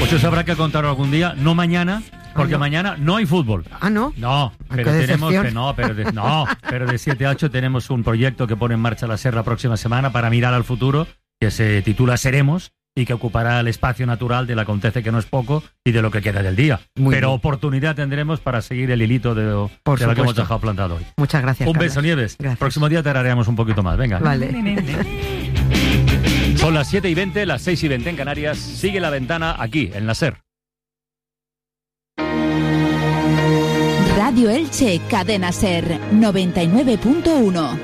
Pues eso habrá que contarlo algún día, no mañana, porque mañana no hay fútbol. Ah, ¿no? No, pero tenemos pero de 7 a 8 tenemos un proyecto que pone en marcha la SER la próxima semana para mirar al futuro, que se titula Seremos y que ocupará el espacio natural del acontece que no es poco y de lo que queda del día. Pero oportunidad tendremos para seguir el hilito de lo que hemos dejado plantado hoy. Muchas gracias, Un beso, Nieves. Gracias. Próximo día te tarareamos un poquito más, venga. Vale. Son las 7:20, las 6:20 en Canarias. Sigue La Ventana aquí, en la SER. Radio Elche, Cadena SER, 99.1.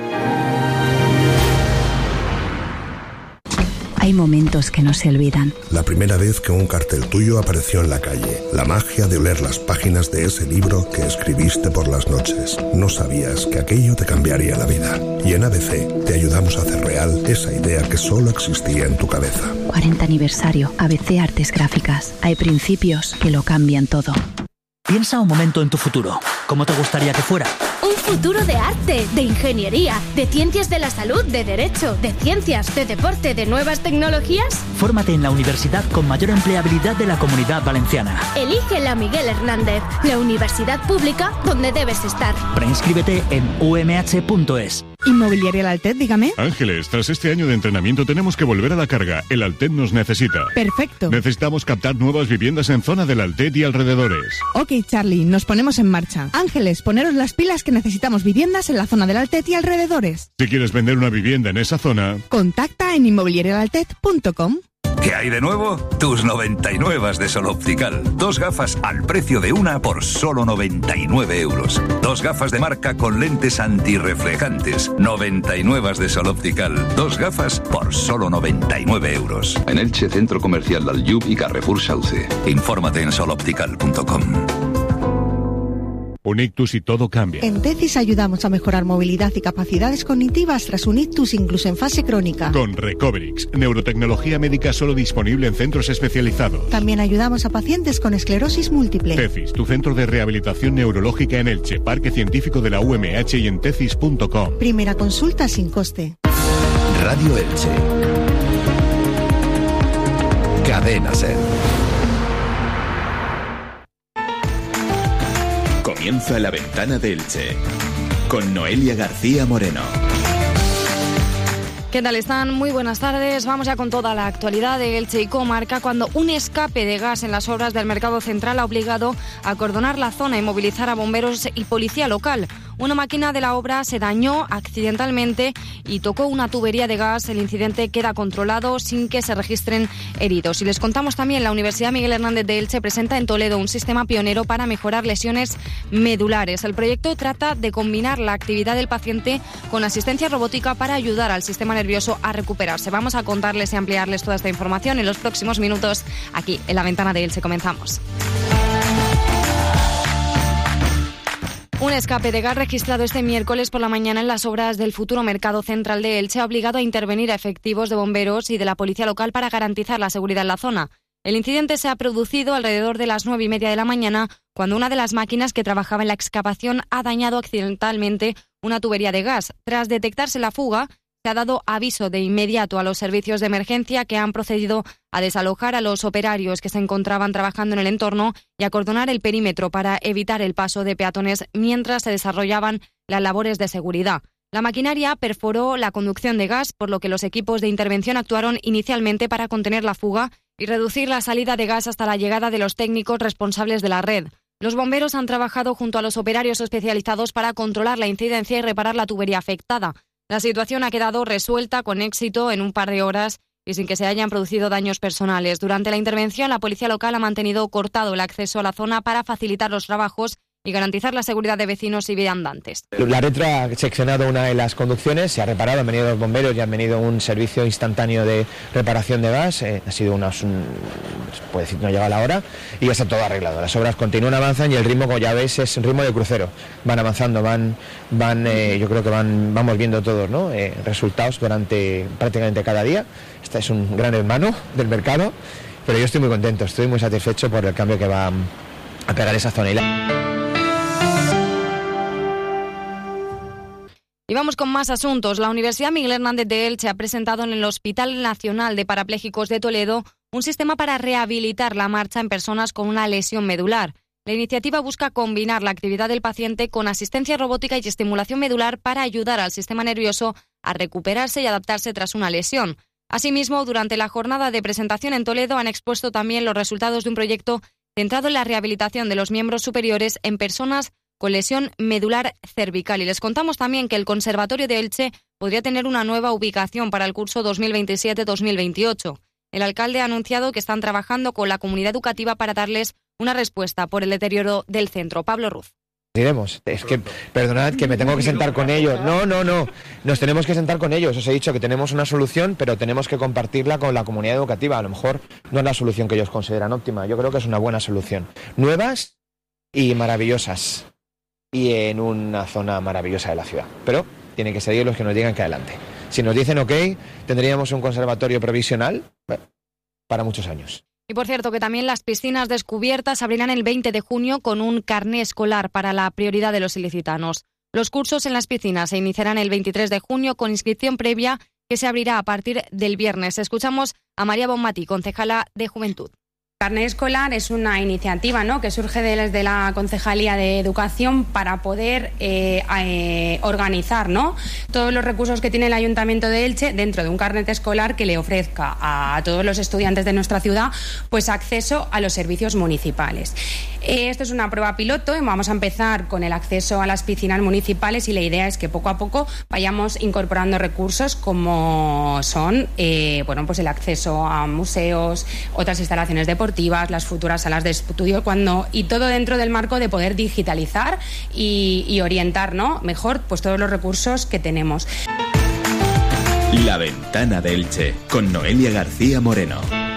Hay momentos que no se olvidan. La primera vez que un cartel tuyo apareció en la calle. La magia de oler las páginas de ese libro que escribiste por las noches. No sabías que aquello te cambiaría la vida. Y en ABC te ayudamos a hacer real esa idea que solo existía en tu cabeza. 40 aniversario, ABC Artes Gráficas. Hay principios que lo cambian todo. Piensa un momento en tu futuro. ¿Cómo te gustaría que fuera? Un futuro de arte, de ingeniería, de ciencias de la salud, de derecho, de ciencias, de deporte, de nuevas tecnologías. Fórmate en la universidad con mayor empleabilidad de la Comunidad Valenciana. Elige la Miguel Hernández, la universidad pública donde debes estar. Preinscríbete en umh.es. Inmobiliaria El Altet, dígame. Ángeles, tras este año de entrenamiento tenemos que volver a la carga. El Altet nos necesita. Perfecto. Necesitamos captar nuevas viviendas en zona del Altet y alrededores. Ok, Charlie, nos ponemos en marcha. Ángeles, poneros las pilas que necesitamos viviendas en la zona del Altet y alrededores. Si quieres vender una vivienda en esa zona, contacta en inmobiliarialaltet.com. ¿Qué hay de nuevo? Tus 99 de Sol Optical. 2 gafas al precio de una por solo 99 euros. 2 gafas de marca con lentes antirreflejantes. 99 de Sol Optical. 2 gafas por solo 99 euros. En Elche, Centro Comercial Dalyub y Carrefour Sauce. Infórmate en soloptical.com. un ictus y todo cambia. En TECIS ayudamos a mejorar movilidad y capacidades cognitivas tras un ictus incluso en fase crónica. Con Recoverix, neurotecnología médica solo disponible en centros especializados. También ayudamos a pacientes con esclerosis múltiple. TECIS, tu centro de rehabilitación neurológica en Elche, Parque Científico de la UMH y en tecis.com. Primera consulta sin coste. Radio Elche. Cadena SER. Comienza La Ventana de Elche, con Noelia García Moreno. ¿Qué tal están? Muy buenas tardes. Vamos ya con toda la actualidad de Elche y comarca, cuando un escape de gas en las obras del Mercado Central ha obligado a acordonar la zona y movilizar a bomberos y policía local. Una máquina de la obra se dañó accidentalmente y tocó una tubería de gas. El incidente queda controlado sin que se registren heridos. Y les contamos también, la Universidad Miguel Hernández de Elche presenta en Toledo un sistema pionero para mejorar lesiones medulares. El proyecto trata de combinar la actividad del paciente con asistencia robótica para ayudar al sistema nervioso a recuperarse. Vamos a contarles y ampliarles toda esta información en los próximos minutos aquí en La Ventana de Elche. Comenzamos. Un escape de gas registrado este miércoles por la mañana en las obras del futuro Mercado Central de Elche ha obligado a intervenir a efectivos de bomberos y de la policía local para garantizar la seguridad en la zona. El incidente se ha producido alrededor de las 9:30 de la mañana, cuando una de las máquinas que trabajaba en la excavación ha dañado accidentalmente una tubería de gas. Tras detectarse la fuga, se ha dado aviso de inmediato a los servicios de emergencia, que han procedido a desalojar a los operarios que se encontraban trabajando en el entorno y acordonar el perímetro para evitar el paso de peatones mientras se desarrollaban las labores de seguridad. La maquinaria perforó la conducción de gas, por lo que los equipos de intervención actuaron inicialmente para contener la fuga y reducir la salida de gas hasta la llegada de los técnicos responsables de la red. Los bomberos han trabajado junto a los operarios especializados para controlar la incidencia y reparar la tubería afectada. La situación ha quedado resuelta con éxito en un par de horas y sin que se hayan producido daños personales. Durante la intervención, la policía local ha mantenido cortado el acceso a la zona para facilitar los trabajos y garantizar la seguridad de vecinos y viandantes. La red ha seccionado una de las conducciones, se ha reparado, han venido los bomberos y han venido un servicio instantáneo de reparación de gas. Ha sido puede decir, no llega la hora y ya está todo arreglado. Las obras continúan, avanzan y el ritmo, como ya ves, es un ritmo de crucero. Van avanzando, yo creo que vamos viendo todos, ¿no? Resultados durante prácticamente cada día. Este es un gran hermano del mercado, pero yo estoy muy contento, estoy muy satisfecho por el cambio que va a pegar esa zona. Y vamos con más asuntos. La Universidad Miguel Hernández de Elche ha presentado en el Hospital Nacional de Parapléjicos de Toledo un sistema para rehabilitar la marcha en personas con una lesión medular. La iniciativa busca combinar la actividad del paciente con asistencia robótica y estimulación medular para ayudar al sistema nervioso a recuperarse y adaptarse tras una lesión. Asimismo, durante la jornada de presentación en Toledo han expuesto también los resultados de un proyecto centrado en la rehabilitación de los miembros superiores en personas con lesión medular cervical. Y les contamos también que el Conservatorio de Elche podría tener una nueva ubicación para el curso 2027-2028. El alcalde ha anunciado que están trabajando con la comunidad educativa para darles una respuesta por el deterioro del centro. Pablo Ruz. Diremos, es que, perdonad, que me tengo que sentar con ellos. No, nos tenemos que sentar con ellos. Os he dicho que tenemos una solución, pero tenemos que compartirla con la comunidad educativa. A lo mejor no es la solución que ellos consideran óptima. Yo creo que es una buena solución. Nuevas y maravillosas. Y en una zona maravillosa de la ciudad. Pero tienen que ser ellos los que nos digan que adelante. Si nos dicen ok, tendríamos un conservatorio provisional para muchos años. Y por cierto, que también las piscinas descubiertas abrirán el 20 de junio con un carné escolar para la prioridad de los ilicitanos. Los cursos en las piscinas se iniciarán el 23 de junio con inscripción previa que se abrirá a partir del viernes. Escuchamos a María Bonmatí, concejala de Juventud. Carné escolar es una iniciativa, ¿no?, que surge desde la Concejalía de Educación para poder organizar, ¿no?, todos los recursos que tiene el Ayuntamiento de Elche dentro de un carnet escolar que le ofrezca a todos los estudiantes de nuestra ciudad pues acceso a los servicios municipales. Esto es una prueba piloto y vamos a empezar con el acceso a las piscinas municipales y la idea es que poco a poco vayamos incorporando recursos como son pues el acceso a museos, otras instalaciones deportivas, las futuras salas de estudio, y todo dentro del marco de poder digitalizar y orientar, ¿no?, mejor pues todos los recursos que tenemos. La Ventana de Elche, con Noelia García Moreno.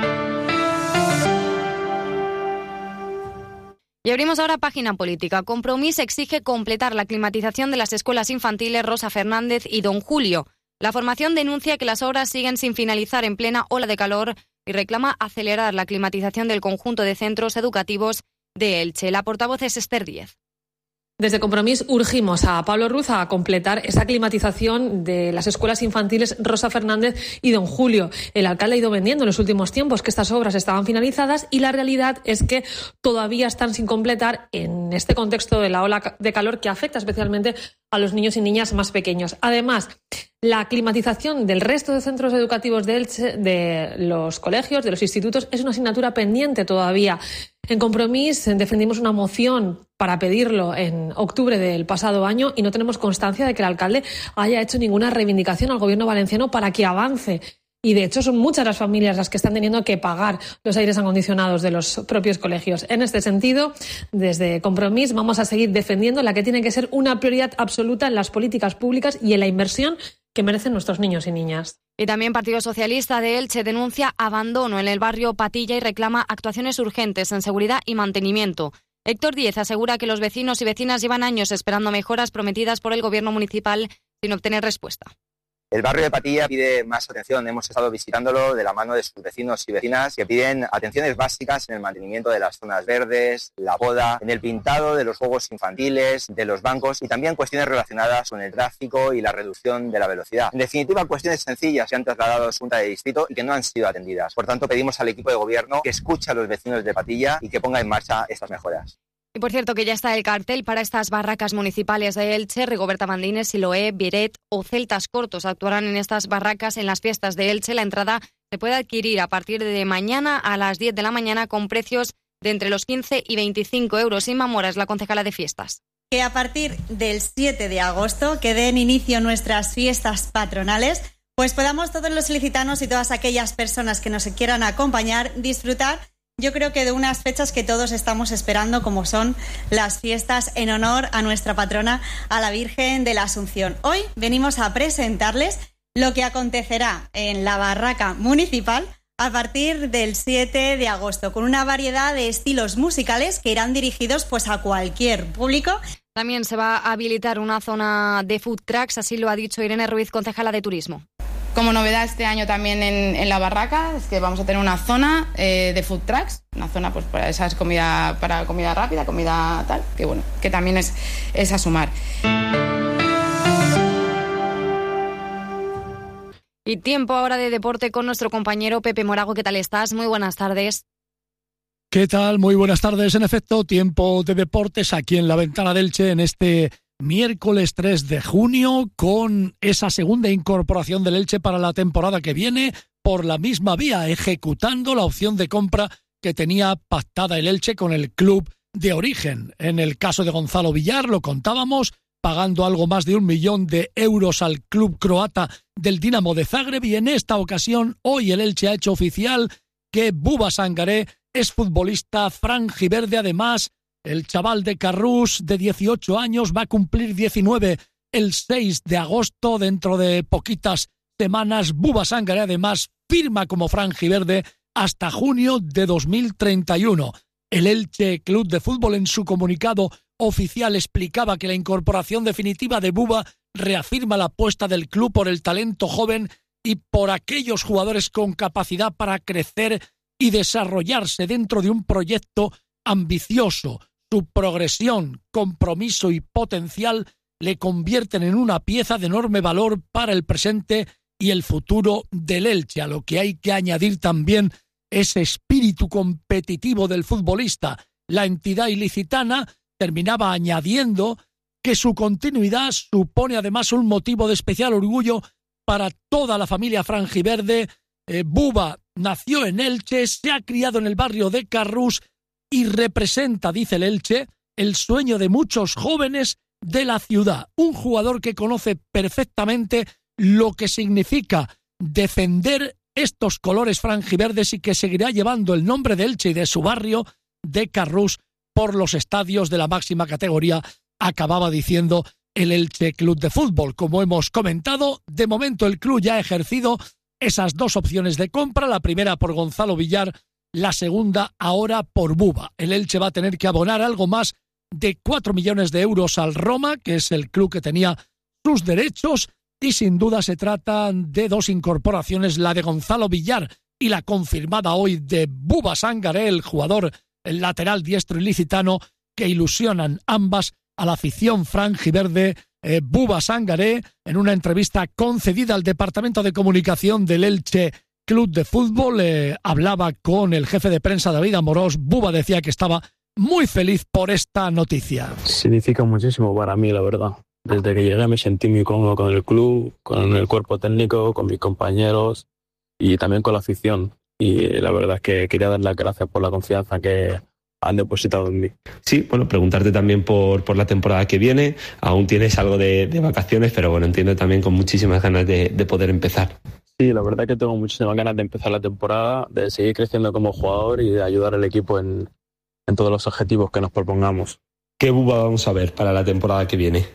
Y abrimos ahora página política. Compromís exige completar la climatización de las escuelas infantiles Rosa Fernández y Don Julio. La formación denuncia que las obras siguen sin finalizar en plena ola de calor y reclama acelerar la climatización del conjunto de centros educativos de Elche. La portavoz es Esther Díez. Desde Compromís urgimos a Pablo Ruz a completar esa climatización de las escuelas infantiles Rosa Fernández y Don Julio. El alcalde ha ido vendiendo en los últimos tiempos que estas obras estaban finalizadas y la realidad es que todavía están sin completar en este contexto de la ola de calor que afecta especialmente a los niños y niñas más pequeños. Además, la climatización del resto de centros educativos de Elche, de los colegios, de los institutos, es una asignatura pendiente todavía. En Compromís defendimos una moción para pedirlo en octubre del pasado año y no tenemos constancia de que el alcalde haya hecho ninguna reivindicación al gobierno valenciano para que avance. Y de hecho son muchas las familias las que están teniendo que pagar los aires acondicionados de los propios colegios. En este sentido, desde Compromís vamos a seguir defendiendo la que tiene que ser una prioridad absoluta en las políticas públicas y en la inversión que merecen nuestros niños y niñas. Y también Partido Socialista de Elche denuncia abandono en el barrio Patilla y reclama actuaciones urgentes en seguridad y mantenimiento. Héctor Díez asegura que los vecinos y vecinas llevan años esperando mejoras prometidas por el gobierno municipal sin obtener respuesta. El barrio de Patilla pide más atención. Hemos estado visitándolo de la mano de sus vecinos y vecinas que piden atenciones básicas en el mantenimiento de las zonas verdes, la poda, en el pintado de los juegos infantiles, de los bancos y también cuestiones relacionadas con el tráfico y la reducción de la velocidad. En definitiva, cuestiones sencillas que han trasladado a la Junta de Distrito y que no han sido atendidas. Por tanto, pedimos al equipo de gobierno que escuche a los vecinos de Patilla y que ponga en marcha estas mejoras. Y por cierto que ya está el cartel para estas barracas municipales de Elche. Rigoberta Bandines, Siloé, Vieret o Celtas Cortos actuarán en estas barracas en las fiestas de Elche. La entrada se puede adquirir a partir de mañana a las 10 de la mañana con precios de entre los 15 y 25 euros. Inma Mora es la concejala de fiestas. Que a partir del 7 de agosto, que den inicio nuestras fiestas patronales, pues podamos todos los ilicitanos y todas aquellas personas que nos quieran acompañar disfrutar. Yo creo que de unas fechas que todos estamos esperando, como son las fiestas en honor a nuestra patrona, a la Virgen de la Asunción. Hoy venimos a presentarles lo que acontecerá en la barraca municipal a partir del 7 de agosto, con una variedad de estilos musicales que irán dirigidos pues a cualquier público. También se va a habilitar una zona de food trucks, así lo ha dicho Irene Ruiz, concejala de Turismo. Como novedad este año también en la barraca es que vamos a tener una zona de food trucks, una zona pues para esas para comida rápida, comida tal, que bueno, que también es a sumar. Y tiempo ahora de deporte con nuestro compañero Pepe Morago. ¿Qué tal estás? Muy buenas tardes. ¿Qué tal? Muy buenas tardes. En efecto, tiempo de deportes aquí en La Ventana del Elche en este miércoles 3 de junio con esa segunda incorporación del Elche para la temporada que viene por la misma vía, ejecutando la opción de compra que tenía pactada el Elche con el club de origen. En el caso de Gonzalo Villar, lo contábamos, pagando algo más de 1 millón de euros al club croata del Dinamo de Zagreb, y en esta ocasión, hoy el Elche ha hecho oficial que Buba Sangaré es futbolista franjiverde. Además, el chaval de Carrús, de 18 años, va a cumplir 19 el 6 de agosto, dentro de poquitas semanas. Buba Sangaré, además, firma como franjiverde hasta junio de 2031. El Elche Club de Fútbol, en su comunicado oficial, explicaba que la incorporación definitiva de Buba reafirma la apuesta del club por el talento joven y por aquellos jugadores con capacidad para crecer y desarrollarse dentro de un proyecto ambicioso. Su progresión, compromiso y potencial le convierten en una pieza de enorme valor para el presente y el futuro del Elche, a lo que hay que añadir también ese espíritu competitivo del futbolista. La entidad ilicitana terminaba añadiendo que su continuidad supone además un motivo de especial orgullo para toda la familia franjiverde. Buba nació en Elche, se ha criado en el barrio de Carrús y representa, dice el Elche, el sueño de muchos jóvenes de la ciudad. Un jugador que conoce perfectamente lo que significa defender estos colores franjiverdes y que seguirá llevando el nombre de Elche y de su barrio de Carrús por los estadios de la máxima categoría, acababa diciendo el Elche Club de Fútbol. Como hemos comentado, de momento el club ya ha ejercido esas dos opciones de compra, la primera por Gonzalo Villar, la segunda ahora por Buba. El Elche va a tener que abonar algo más de 4 millones de euros al Roma, que es el club que tenía sus derechos, y sin duda se trata de dos incorporaciones, la de Gonzalo Villar y la confirmada hoy de Buba Sangaré, el jugador, el lateral diestro ilicitano, que ilusionan ambas a la afición franjiverde. Buba Sangaré, en una entrevista concedida al Departamento de Comunicación del Elche Club de Fútbol, hablaba con el jefe de prensa David Amorós. Buba decía que estaba muy feliz por esta noticia. Significa muchísimo para mí, la verdad. Desde que llegué me sentí muy cómodo con el club, con el cuerpo técnico, con mis compañeros y también con la afición. Y la verdad es que quería dar las gracias por la confianza que han depositado en mí. Sí, bueno, preguntarte también por la temporada que viene. Aún tienes algo de vacaciones, pero bueno, entiendo también con muchísimas ganas de poder empezar. Sí, la verdad es que tengo muchísimas ganas de empezar la temporada, de seguir creciendo como jugador y de ayudar al equipo en todos los objetivos que nos propongamos. ¿Qué Buba vamos a ver para la temporada que viene?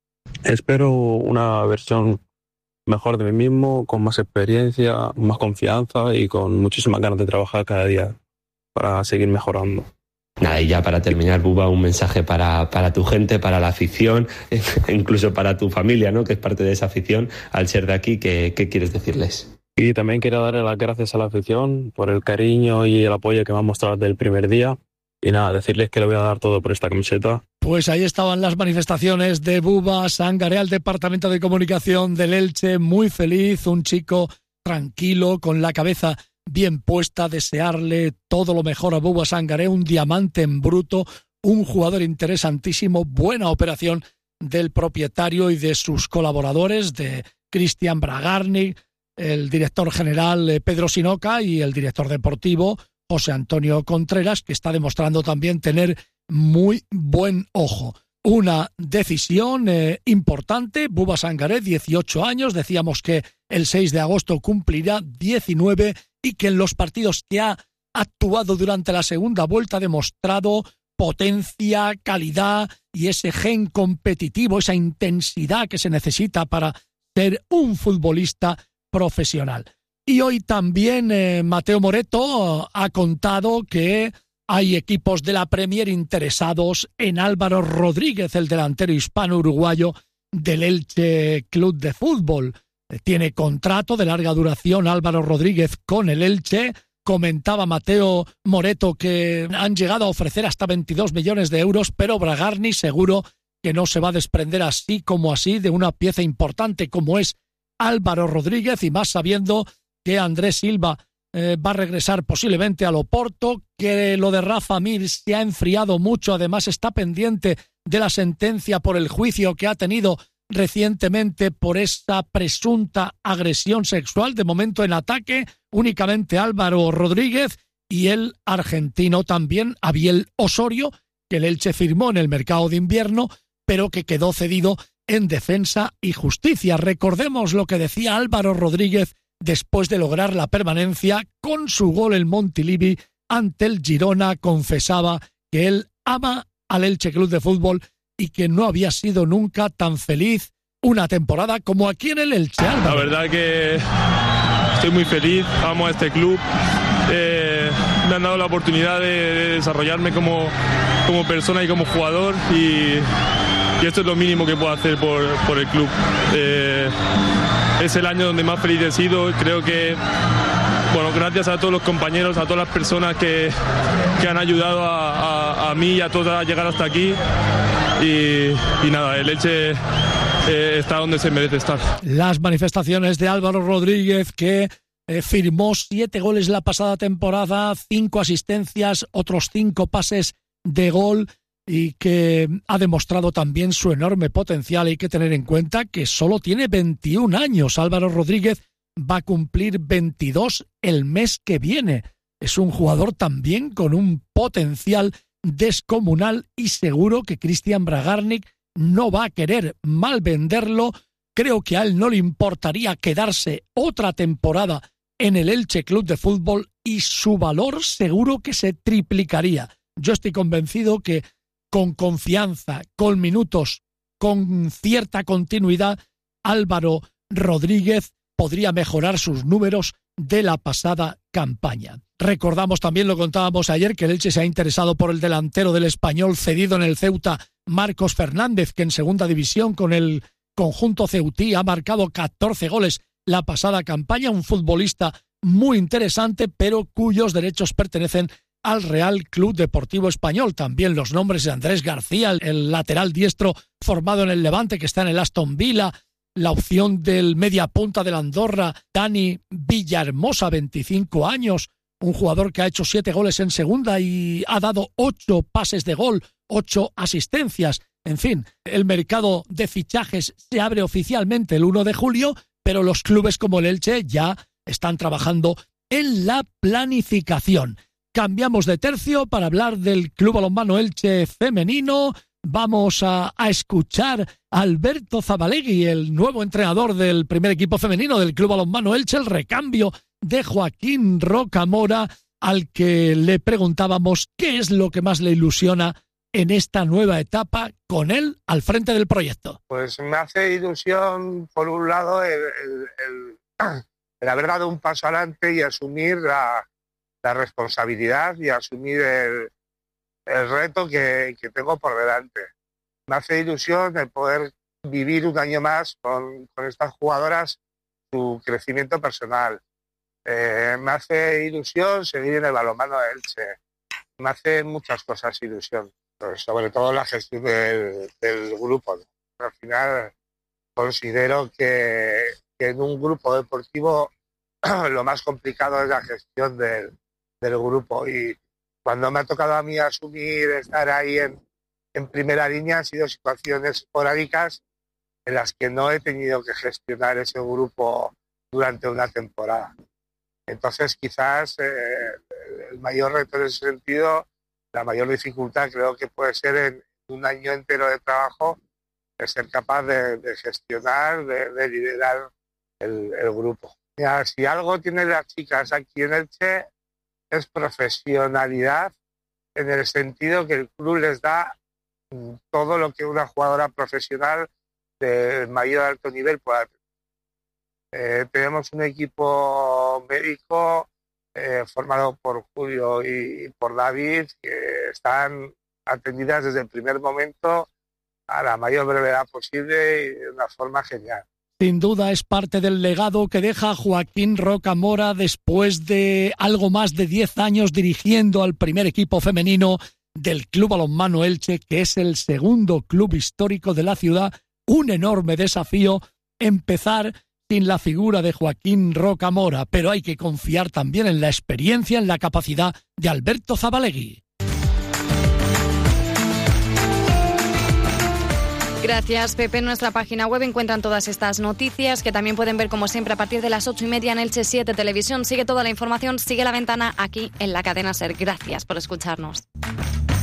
Espero una versión mejor de mí mismo, con más experiencia, más confianza y con muchísimas ganas de trabajar cada día para seguir mejorando. Nada, y ya para terminar, Buba, un mensaje para tu gente, para la afición, incluso para tu familia, ¿no?, que es parte de esa afición, al ser de aquí. ¿Qué quieres decirles? Y también quiero darle las gracias a la afición por el cariño y el apoyo que me han mostrado desde el primer día. Y nada, decirles que le voy a dar todo por esta camiseta. Pues ahí estaban las manifestaciones de Buba Sangaré al Departamento de Comunicación del Elche, muy feliz, un chico tranquilo, con la cabeza bien puesta. Desearle todo lo mejor a Buba Sangaré, un diamante en bruto, un jugador interesantísimo, buena operación del propietario y de sus colaboradores, de Cristian Bragarni, el director general Pedro Sinoca y el director deportivo José Antonio Contreras, que está demostrando también tener muy buen ojo. Una decisión importante. Buba Sangaré, 18 años, decíamos que el 6 de agosto cumplirá 19 y que en los partidos que ha actuado durante la segunda vuelta ha demostrado potencia, calidad y ese gen competitivo, esa intensidad que se necesita para ser un futbolista profesional. Y hoy también Mateo Moreto ha contado que hay equipos de la Premier interesados en Álvaro Rodríguez, el delantero hispano-uruguayo del Elche Club de Fútbol. Tiene contrato de larga duración Álvaro Rodríguez con el Elche. Comentaba Mateo Moreto que han llegado a ofrecer hasta 22 millones de euros, pero Bragarni seguro que no se va a desprender así como así de una pieza importante como es Álvaro Rodríguez, y más sabiendo que Andrés Silva va a regresar posiblemente al Oporto, que lo de Rafa Mir se ha enfriado mucho, además está pendiente de la sentencia por el juicio que ha tenido recientemente por esa presunta agresión sexual. De momento en ataque únicamente Álvaro Rodríguez y el argentino también, Abiel Osorio, que el Elche firmó en el mercado de invierno, pero que quedó cedido en Defensa y Justicia. Recordemos lo que decía Álvaro Rodríguez después de lograr la permanencia con su gol en Montilivi ante el Girona. Confesaba que él ama al Elche Club de Fútbol y que no había sido nunca tan feliz una temporada como aquí en el Elche. Álvaro. La verdad que estoy muy feliz, amo a este club. Me han dado la oportunidad de desarrollarme como persona y como jugador, y esto es lo mínimo que puedo hacer por el club. Es el año donde más feliz he sido. Creo que, bueno, gracias a todos los compañeros, a todas las personas que han ayudado a mí y a todos a llegar hasta aquí. Y nada, el Elche está donde se merece estar. Las manifestaciones de Álvaro Rodríguez, que firmó 7 goles la pasada temporada, 5 asistencias, otros 5 pases de gol, y que ha demostrado también su enorme potencial. Hay que tener en cuenta que solo tiene 21 años. Álvaro Rodríguez va a cumplir 22 el mes que viene. Es un jugador también con un potencial descomunal, y seguro que Cristian Bragarnik no va a querer mal venderlo. Creo que a él no le importaría quedarse otra temporada en el Elche Club de Fútbol, y su valor seguro que se triplicaría. Yo estoy convencido que con confianza, con minutos, con cierta continuidad, Álvaro Rodríguez podría mejorar sus números de la pasada campaña. Recordamos también, lo contábamos ayer, que el Elche se ha interesado por el delantero del Español cedido en el Ceuta, Marcos Fernández, que en segunda división con el conjunto ceutí ha marcado 14 goles la pasada campaña, un futbolista muy interesante, pero cuyos derechos pertenecen al Real Club Deportivo Español. También los nombres de Andrés García, el lateral diestro formado en el Levante, que está en el Aston Villa, la opción del mediapunta del Andorra, Dani Villahermosa, 25 años, un jugador que ha hecho 7 goles en segunda y ha dado 8 pases de gol, 8 asistencias. En fin, el mercado de fichajes se abre oficialmente el 1 de julio, pero los clubes como el Elche ya están trabajando en la planificación. Cambiamos de tercio para hablar del Club Balonmano Elche femenino. Vamos a escuchar a Alberto Zabalegui, el nuevo entrenador del primer equipo femenino del Club Balonmano Elche, el recambio de Joaquín Rocamora, al que le preguntábamos qué es lo que más le ilusiona en esta nueva etapa con él al frente del proyecto. Pues me hace ilusión, por un lado, el haber dado un paso adelante y asumir la responsabilidad y asumir el reto que tengo por delante. Me hace ilusión el poder vivir un año más con estas jugadoras su crecimiento personal. Me hace ilusión seguir en el balonmano de Elche. Me hace muchas cosas ilusión, pues sobre todo la gestión del grupo, ¿no? Al final considero que en un grupo deportivo lo más complicado es la gestión del grupo, y cuando me ha tocado a mí asumir estar ahí en primera línea han sido situaciones esporádicas en las que no he tenido que gestionar ese grupo durante una temporada. Entonces quizás el mayor reto en ese sentido, la mayor dificultad creo que puede ser en un año entero de trabajo, es ser capaz de gestionar, de liderar el grupo. Mira, si algo tienen las chicas aquí en Elche es profesionalidad, en el sentido que el club les da todo lo que una jugadora profesional de mayor alto nivel pueda tener. Tenemos un equipo médico formado por Julio y por David, que están atendidas desde el primer momento a la mayor brevedad posible y de una forma genial. Sin duda es parte del legado que deja Joaquín Rocamora después de algo más de 10 años dirigiendo al primer equipo femenino del Club Balonmano Elche, que es el segundo club histórico de la ciudad. Un enorme desafío empezar sin la figura de Joaquín Rocamora, pero hay que confiar también en la experiencia, en la capacidad de Alberto Zabalegui. Gracias, Pepe. En nuestra página web encuentran todas estas noticias que también pueden ver, como siempre, a partir de las 8:30 en Elche 7 Televisión. Sigue toda la información, sigue La Ventana aquí en la cadena SER. Gracias por escucharnos.